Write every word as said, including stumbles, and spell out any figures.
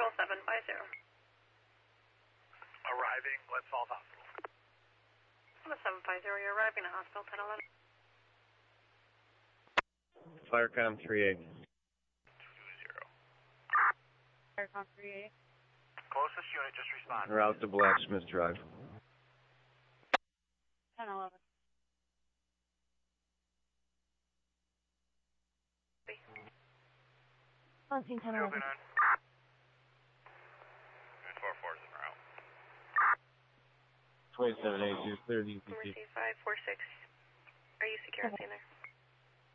Control seven five zero. Arriving, Glens Falls Hospital. seven five zero, you're arriving at hospital ten eleven. Firecom three eight. two zero. Firecom three eight. Closest unit, just respond. Route to Blacksmith Drive. ten eleven. Fourteen ten eleven. four four is en route. twenty-seven eighty-two, clear D C T. Receive five four six. Are you secure in there?